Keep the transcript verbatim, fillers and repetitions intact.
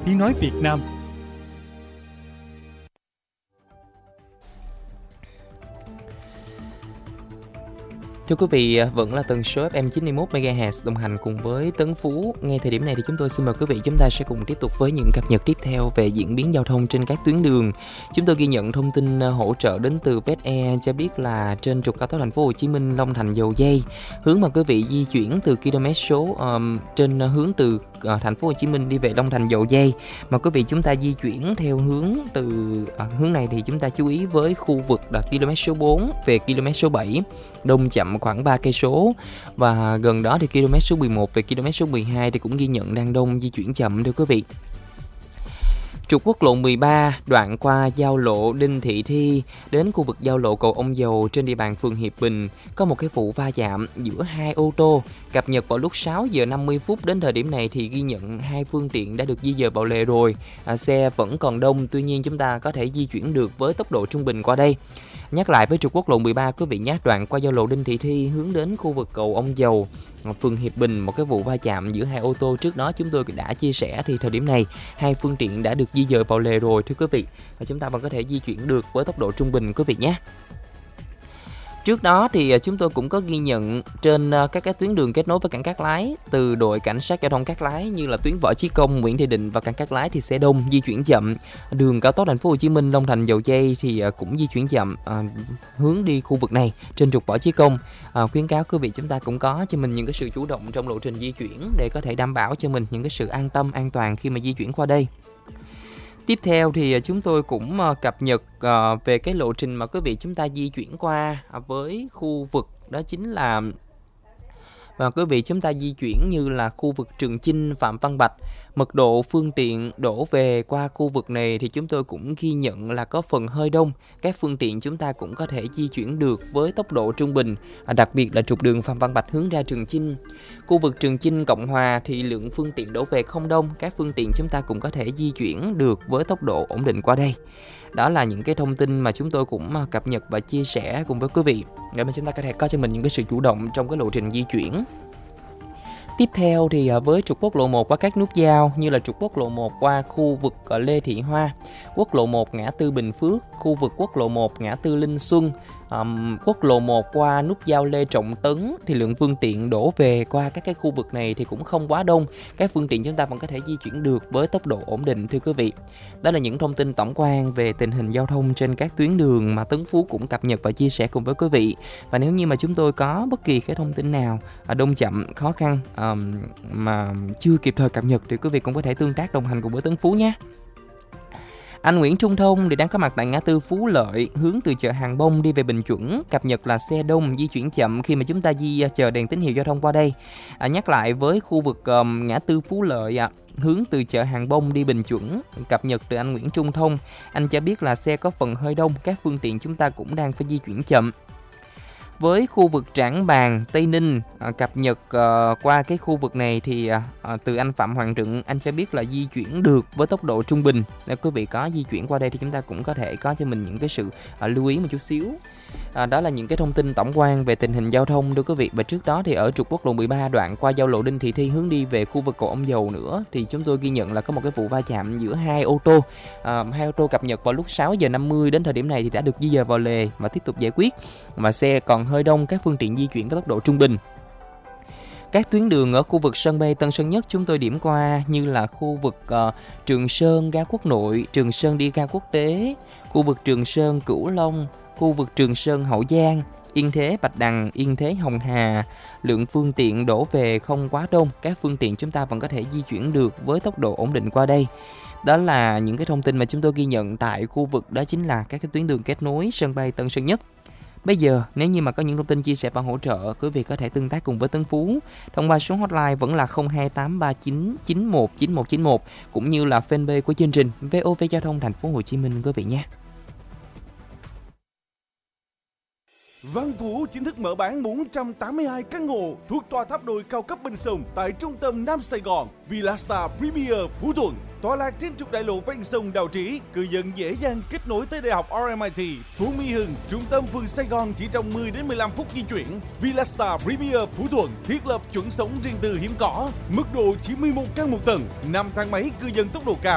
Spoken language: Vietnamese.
tiếng nói Việt Nam. Thưa quý vị, vẫn là tần số ép em chín mươi mốt mê ga héc đồng hành cùng với Tấn Phú. Ngay thời điểm này thì chúng tôi xin mời quý vị chúng ta sẽ cùng tiếp tục với những cập nhật tiếp theo về diễn biến giao thông trên các tuyến đường. Chúng tôi ghi nhận thông tin hỗ trợ đến từ vê ét e cho biết là trên trục cao tốc Thành phố Hồ Chí Minh Long Thành Dầu Giây, hướng mà quý vị di chuyển từ km số um, trên hướng từ uh, Thành phố Hồ Chí Minh đi về Long Thành Dầu Giây, mà quý vị chúng ta di chuyển theo hướng từ uh, hướng này thì chúng ta chú ý với khu vực là km số bốn về km số bảy, đông chậm khoảng ba cây số, và gần đó thì km số mười một về km số mười hai thì cũng ghi nhận đang đông di chuyển chậm thưa quý vị. Trục quốc lộ mười ba đoạn qua giao lộ Đinh Thị Thi đến khu vực giao lộ cầu Ông Dầu trên địa bàn phường Hiệp Bình có một cái vụ va chạm giữa hai ô tô. Cập nhật vào lúc sáu giờ năm mươi phút, đến thời điểm này thì ghi nhận hai phương tiện đã được di dời vào lề rồi. À, xe vẫn còn đông, tuy nhiên chúng ta có thể di chuyển được với tốc độ trung bình qua đây. Nhắc lại với trục quốc lộ mười ba, quý vị nhé, đoạn qua giao lộ Đinh Thị Thi hướng đến khu vực cầu Ông Dầu, phường Hiệp Bình, một cái vụ va chạm giữa hai ô tô trước đó chúng tôi đã chia sẻ, thì thời điểm này hai phương tiện đã được di dời vào lề rồi thưa quý vị, và chúng ta vẫn có thể di chuyển được với tốc độ trung bình quý vị nhé. Trước đó thì chúng tôi cũng có ghi nhận trên các cái tuyến đường kết nối với cảng Cát Lái, từ đội cảnh sát giao thông Cát Lái như là tuyến Võ Chí Công, Nguyễn Thị Định và cảng Cát Lái thì sẽ đông, di chuyển chậm. Đường cao tốc Thành phố Hồ Chí Minh Long Thành Dầu Giây thì cũng di chuyển chậm à, hướng đi khu vực này trên trục Võ Chí Công. À, khuyến cáo quý vị chúng ta cũng có cho mình những cái sự chủ động trong lộ trình di chuyển để có thể đảm bảo cho mình những cái sự an tâm an toàn khi mà di chuyển qua đây. Tiếp theo thì chúng tôi cũng cập nhật về cái lộ trình mà quý vị chúng ta di chuyển qua với khu vực đó chính là, và quý vị chúng ta di chuyển như là khu vực Trường Chinh, Phạm Văn Bạch. Mật độ phương tiện đổ về qua khu vực này thì chúng tôi cũng ghi nhận là có phần hơi đông. Các phương tiện chúng ta cũng có thể di chuyển được với tốc độ trung bình, đặc biệt là trục đường Phạm Văn Bạch hướng ra Trường Chinh. Khu vực Trường Chinh, Cộng Hòa thì lượng phương tiện đổ về không đông, các phương tiện chúng ta cũng có thể di chuyển được với tốc độ ổn định qua đây. Đó là những cái thông tin mà chúng tôi cũng cập nhật và chia sẻ cùng với quý vị để mà chúng ta có thể có cho mình những cái sự chủ động trong cái lộ trình di chuyển. Tiếp theo thì với trục quốc lộ một qua các nút giao như là trục quốc lộ một qua khu vực Lê Thị Hoa, quốc lộ một ngã tư Bình Phước, khu vực quốc lộ một ngã tư Linh Xuân, um, quốc lộ một qua nút giao Lê Trọng Tấn thì lượng phương tiện đổ về qua các cái khu vực này thì cũng không quá đông. Các phương tiện chúng ta vẫn có thể di chuyển được với tốc độ ổn định thưa quý vị. Đó là những thông tin tổng quan về tình hình giao thông trên các tuyến đường mà Tấn Phú cũng cập nhật và chia sẻ cùng với quý vị. Và nếu như mà chúng tôi có bất kỳ cái thông tin nào đông chậm, khó khăn um, mà chưa kịp thời cập nhật thì quý vị cũng có thể tương tác đồng hành cùng với Tấn Phú nhé. Anh Nguyễn Trung Thông thì đang có mặt tại ngã tư Phú Lợi hướng từ chợ Hàng Bông đi về Bình Chuẩn, cập nhật là xe đông, di chuyển chậm khi mà chúng ta di chờ đèn tín hiệu giao thông qua đây. À, nhắc lại với khu vực um, ngã tư Phú Lợi à, hướng từ chợ Hàng Bông đi Bình Chuẩn, cập nhật từ anh Nguyễn Trung Thông, anh cho biết là xe có phần hơi đông, các phương tiện chúng ta cũng đang phải di chuyển chậm. Với khu vực Trảng Bàng, Tây Ninh, à, cập nhật à, qua cái khu vực này thì à, từ anh Phạm Hoàng Trựng, anh cho biết là di chuyển được với tốc độ trung bình. Nếu quý vị có di chuyển qua đây thì chúng ta cũng có thể có cho mình những cái sự à, lưu ý một chút xíu. À, đó là những cái thông tin tổng quan về tình hình giao thông thưa quý vị. Và trước đó thì ở trục quốc lộ mười ba đoạn qua giao lộ Đinh Thị Thi hướng đi về khu vực cầu Ông Dầu nữa thì chúng tôi ghi nhận là có một cái vụ va chạm giữa hai ô tô. À, hai ô tô cập nhật vào lúc sáu giờ năm mươi, đến thời điểm này thì đã được di dời vào lề và tiếp tục giải quyết. Mà xe còn hơi đông, các phương tiện di chuyển với tốc độ trung bình. Các tuyến đường ở khu vực sân bay Tân Sơn Nhất chúng tôi điểm qua như là khu vực uh, Trường Sơn ga Quốc Nội, Trường Sơn đi ga quốc tế, khu vực Trường Sơn Cửu Long, khu vực Trường Sơn Hậu Giang, Yên Thế Bạch Đằng, Yên Thế Hồng Hà. Lượng phương tiện đổ về không quá đông, các phương tiện chúng ta vẫn có thể di chuyển được với tốc độ ổn định qua đây. Đó là những cái thông tin mà chúng tôi ghi nhận tại khu vực đó chính là các cái tuyến đường kết nối sân bay Tân Sơn Nhất. Bây giờ nếu như mà có những thông tin chia sẻ và hỗ trợ, quý vị có thể tương tác cùng với Tấn Phú thông qua số hotline vẫn là không hai tám ba chín chín một chín một chín một cũng như là fanpage của chương trình vê o vê Giao thông Thành phố Hồ Chí Minh quý vị nhé. Văn Phú chính thức mở bán bốn trăm tám mươi hai căn hộ thuộc tòa tháp đồi cao cấp bên sông tại trung tâm Nam Sài Gòn, Villastar Premier Phú Thuận. Tọa lạc trên trục đại lộ ven sông Đào Trí, cư dân dễ dàng kết nối tới đại học rờ em i tê. Phú Mỹ Hưng, trung tâm phường Sài Gòn chỉ trong mười đến mười lăm phút di chuyển. Villastar Premier Phú Thuận thiết lập chuẩn sống riêng tư hiếm có, mức độ chín mươi mốt căn một tầng, năm thang máy cư dân tốc độ cao.